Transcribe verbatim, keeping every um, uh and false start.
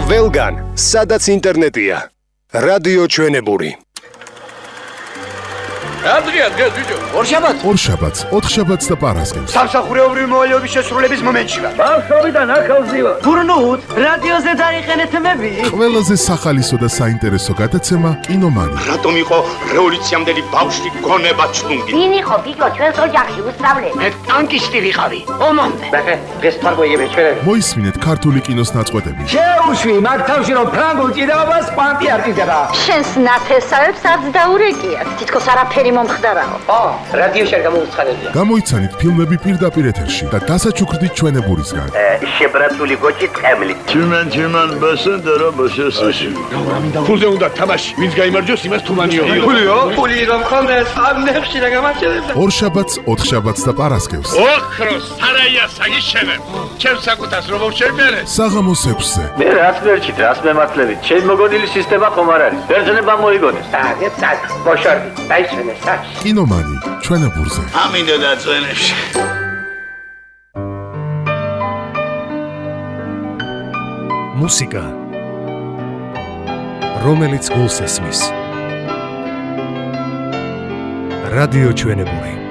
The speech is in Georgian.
ყველგან, სადაც ინტერნეტია. რადიო ჩვენებური. Adria, Adria, ბიჭო. ორშაბათს. ორშაბათს, ოთხშაბათს და პარასკევს. სამსახურეობრივი მოვალეობის შესრულების მომენტში ვარ. ბავშვობიდან ახალზევა. გურნუთ, რადიოზე დაიხენეთ მები. ყველაზე სახალისო და საინტერესო გადაცემა კინომანი. რატომ იყო რევოლუციამდელი ბავშვი გონება ჩლუნგი? ვინ იყო ბიჭო ჩვენს ოჯახში უსწავლე? მე ტანკისტი ვიყავი. ომამდე. ბახე, დღეს თარგოიები ჩვენები. მოისმინეთ ქართული კინოს ნაწყვეტები. შეუშვი, მაგ თავში რომ ფრანგულ ჭიდაობას კვანტი არ ჭიდდება. შენს ნათესავებს არც დაურეკიათ. თითქოს არაფერი მომხდარაო. ო, რადიოში არ გამოუცხადებია. გამოიცანით ფილმები პირდაპირ ეთერში და დასაჩუქრდით ჩვენებურისგან. შებრაცული გოჭი ტყემლი. Tümen tümen basındır o başası. ფულზე უნდა თამაში. ვინც გაიმარჯვოს, იმას თუმანიო. ფულიო? ფული რომ ხონდეს, ამ ნებში რა გამარჯვებდა. ორშაბათს, ოთხშაბათს და პარასკევს. ოქროს სარაია საგიშენე. ჩემს საკუთას რომ შევმერე. საღამოს ექვსზე. მე რაც მერჩით, რაც მემართლებით. ჩემ მოგონილი სისტემა ხომ არ არის. ბერძნება მოიგონეს. აგეთ სად, ბოშორდი, დაიშვენე სად. კინომანი, ჩვენებურზე. ამინდა დაწვენებში. მუსიკა, რომელიც გულს ესმის. რადიო ჩვენებური.